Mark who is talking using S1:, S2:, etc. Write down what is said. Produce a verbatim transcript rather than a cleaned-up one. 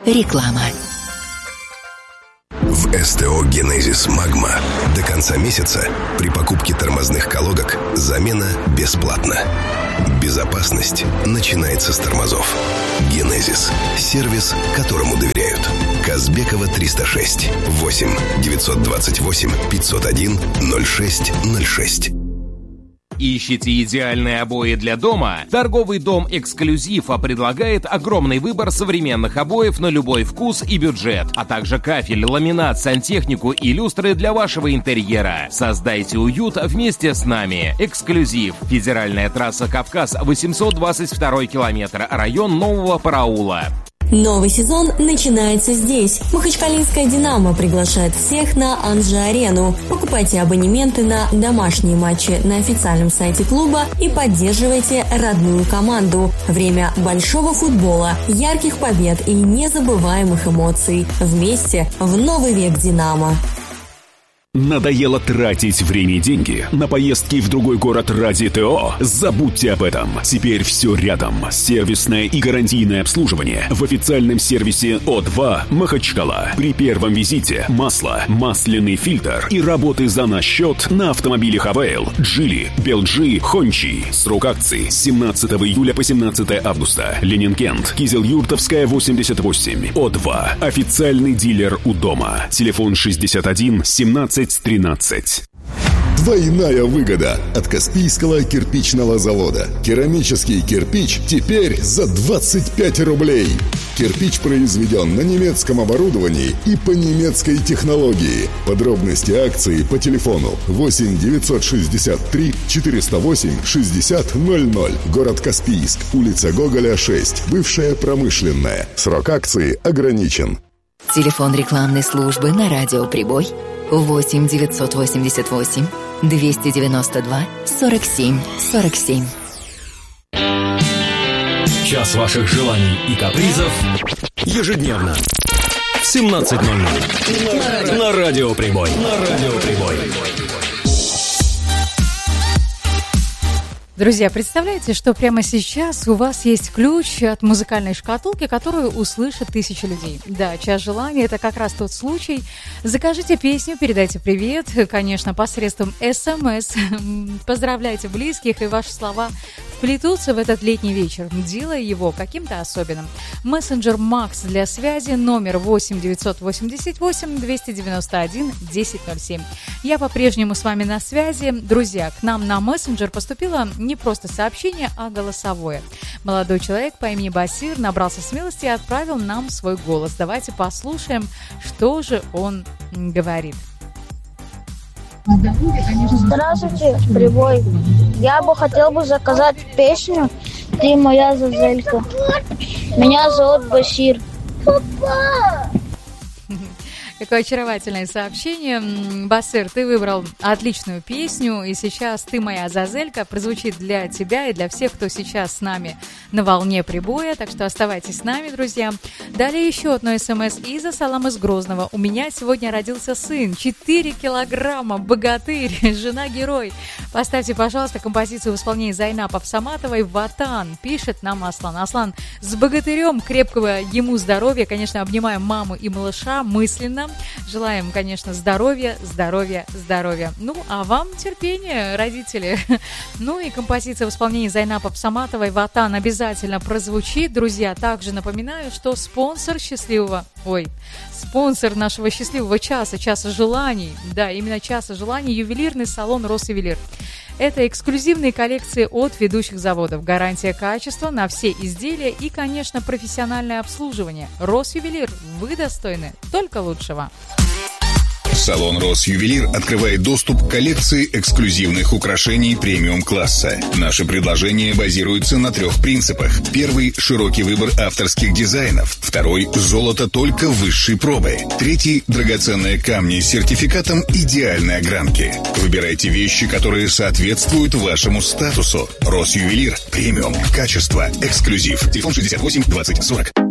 S1: Реклама.
S2: В СТО «Генезис Магма» до конца месяца при покупке тормозных колодок замена бесплатна. Безопасность начинается с тормозов. «Генезис» – сервис, которому доверяют. Казбекова триста шесть, восемь девятьсот двадцать восемь пятьсот один ноль шесть ноль шесть.
S3: Ищете идеальные обои для дома? Торговый дом «Эксклюзив» предлагает огромный выбор современных обоев на любой вкус и бюджет, а также кафель, ламинат, сантехнику и люстры для вашего интерьера. Создайте уют вместе с нами. «Эксклюзив». Федеральная трасса «Кавказ», восемьсот двадцать второй километр, район Нового Параула.
S4: Новый сезон начинается здесь. Махачкалинская «Динамо» приглашает всех на Анжи-арену. Покупайте абонементы на домашние матчи на официальном сайте клуба и поддерживайте родную команду. Время большого футбола, ярких побед и незабываемых эмоций. Вместе в новый век «Динамо».
S5: Надоело тратить время и деньги на поездки в другой город ради ТО? Забудьте об этом. Теперь все рядом. Сервисное и гарантийное обслуживание в официальном сервисе О два Махачкала. При первом визите масло, масляный фильтр и работы за наш счет на автомобилях Авейл, Джили, Белджи, Хончи. Срок акции с семнадцатого июля по семнадцатое августа. Ленинкент, Кизел-Юртовская, восемьдесят восемь. О два. Официальный дилер у дома. Телефон шестьдесят один семнадцать тринадцать.
S6: Двойная выгода от Каспийского кирпичного завода. Керамический кирпич теперь за двадцать пять рублей. Кирпич произведен на немецком оборудовании и по немецкой технологии. Подробности акции по телефону восемь девятьсот шестьдесят три четыреста восемь шестьдесят ноль ноль. Город Каспийск, улица Гоголя, шесть. Бывшая промышленная. Срок акции ограничен.
S1: Телефон рекламной службы на радио «Прибой» восемь девятьсот восемьдесят восемь двести девяносто два сорок семь сорок семь.
S7: Час ваших желаний и капризов ежедневно в семнадцать ноль ноль на радио «Прибой». На радио «Прибой».
S8: Друзья, представляете, что прямо сейчас у вас есть ключ от музыкальной шкатулки, которую услышат тысячи людей. Да, час желаний – это как раз тот случай. Закажите песню, передайте привет, конечно, посредством СМС. Поздравляйте близких, и ваши слова вплетутся в этот летний вечер, делая его каким-то особенным. Мессенджер Макс для связи, номер восемь девятьсот восемьдесят восемь двести девяносто один десять ноль семь. Я по-прежнему с вами на связи. Друзья, к нам на мессенджер поступило не просто сообщение, а голосовое. Молодой человек по имени Басир набрался смелости и отправил нам свой голос. Давайте послушаем, что же он говорит.
S9: Здравствуйте, Прибой. Я бы хотел бы заказать песню «Ты моя Зазелька». Меня зовут Басир.
S8: Какое очаровательное сообщение. Басир, ты выбрал отличную песню, и сейчас «Ты моя Зазелька» прозвучит для тебя и для всех, кто сейчас с нами на волне прибоя, так что оставайтесь с нами, друзья. Далее еще одно смс из Салам из Грозного. У меня сегодня родился сын, четыре килограмма, богатырь, жена-герой. Поставьте, пожалуйста, композицию в исполнении Зайнап Саматовой «Ватан», пишет нам Аслан. Аслан, с богатырем, крепкого ему здоровья, конечно, обнимаем маму и малыша мысленно. Желаем, конечно, здоровья, здоровья, здоровья. Ну, а вам терпения, родители. Ну и композиция в исполнении Зайнап Саматовой «Ватан» обязательно прозвучит. Друзья, также напоминаю, что спонсор счастливого... Ой, спонсор нашего счастливого часа, часа желаний. Да, именно часа желаний, ювелирный салон «Росювелир». Это эксклюзивные коллекции от ведущих заводов. Гарантия качества на все изделия и, конечно, профессиональное обслуживание. «Росювелир». Вы достойны только лучшего.
S2: Салон «Росювелир» открывает доступ к коллекции эксклюзивных украшений премиум-класса. Наши предложения базируются на трех принципах. Первый – широкий выбор авторских дизайнов. Второй – золото только высшей пробы. Третий – драгоценные камни с сертификатом идеальной огранки. Выбирайте вещи, которые соответствуют вашему статусу. «Росювелир» – премиум, качество, эксклюзив. Телефон шестьдесят восемь двадцать сорок.